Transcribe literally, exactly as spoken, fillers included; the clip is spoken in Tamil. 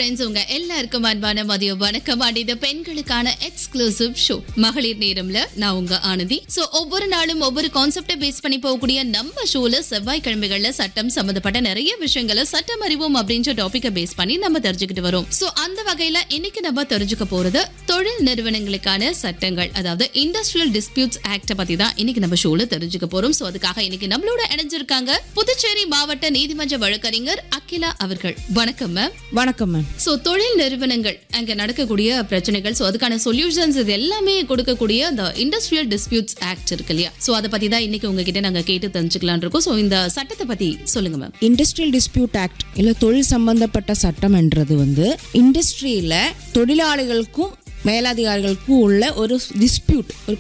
ஃப்ரெண்ட்ஸ், உங்க எல்லாருக்கும் அன்பான மதிய வணக்கம். அண்ட் இது பெண்களுக்கான எக்ஸ்க்ளூசிவ் ஷோ மகளிர் நேரம்ல நான் உங்க ஆனந்தி. சோ ஒவ்வொரு நாளும் ஒவ்வொரு கான்செப்டை பேஸ் பண்ணி போகக்கூடிய நம்ம ஷோல செவ்வாய்க்கிழமைகள்ல சட்டம் சம்பந்தப்பட்ட நிறைய விஷயங்களை சட்டம் அறிவோம் அப்படின்ற டாபிக்கை பேஸ் பண்ணி நம்ம தெரிஞ்சுக்கிட்டு வரோம். சோ அந்த வகையில இன்னைக்கு நம்ம தெரிஞ்சுக்க போறது தொழில் நிறுவனங்களுக்கான சட்டங்கள், அதாவது இண்டஸ்ட்ரியல் டிஸ்பியூட்ஸ் ஆக்ட பத்தி தான் இன்னைக்கு நம்ம ஷோல தெரிஞ்சுக்க போறோம். சோ அதுக்காக இன்னைக்கு நம்மளோட இணைஞ்சிருக்காங்க புதுச்சேரி மாவட்ட நீதிமன்ற வழக்கறிஞர் அகிலா அவர்கள். வணக்கம் மேம். வணக்கம் மேம். சோ தொழில் நிறுவனங்கள் அங்க நடக்கக்கூடிய பிரச்சனைகள், சோ அதுக்கான சொல்யூஷன்ஸ் இது எல்லாமே கொடுக்கக்கூடிய அந்த இண்டஸ்ட்ரியல் டிஸ்பியூட்ஸ் ஆக்ட் இருக்கு இல்லையா? சோ அதை பத்தி தான் இன்னைக்கு உங்ககிட்ட நாங்க கேட்டு தெரிஞ்சுக்கலாம் இருக்கோம். சோ இந்த சட்டத்தை பத்தி சொல்லுங்க மேம். இண்டஸ்ட்ரியல் டிஸ்பியூட் ஆக்ட் இல்ல தொழில் சம்பந்தப்பட்ட சட்டம் என்றது வந்து இண்டஸ்ட்ரியில தொழிலாளிகளுக்கும் மேலதிகாரிகளுக்கும் உள்ள ஒரு டிஸ்பியூட், ஒரு